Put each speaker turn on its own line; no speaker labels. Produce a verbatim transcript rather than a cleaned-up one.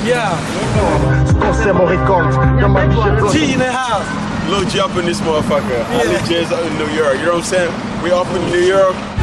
Yeah. G in the house.
Lil G up in this motherfucker. Yeah. Lil J's up in New York. You know what I'm saying? We up in New York.